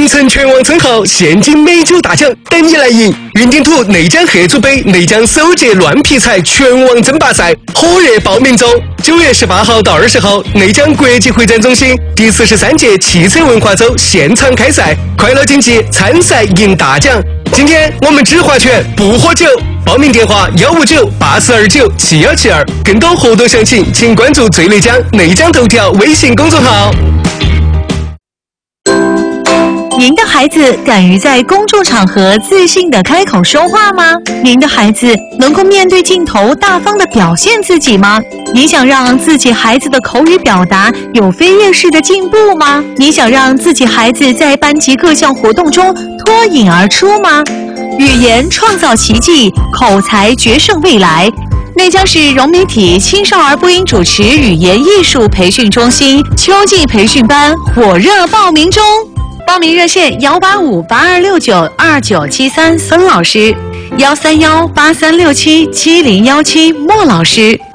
城全网称号，现金美酒大奖等你来赢！云顶土内江合租杯内江首届乱劈柴全网争霸赛火热报名中，9月18号到20号，内江国际会展中心第43届汽车文化周现场开赛，快乐竞技，参赛赢大奖！今天我们只划拳不喝酒，报名电话159-8429-7172，更多活动详情请关注最内江内江头条微信公众号。 您的孩子敢于在公众场合自信地开口说话吗？您的孩子能够面对镜头大方地表现自己吗？你想让自己孩子的口语表达有飞跃式的进步吗？你想让自己孩子在班级各项活动中脱颖而出吗？语言创造奇迹，口才决胜未来。内江市融媒体青少儿播音主持语言艺术培训中心秋季培训班火热报名中。报名热线18582692973孙老师，13183677017莫老师。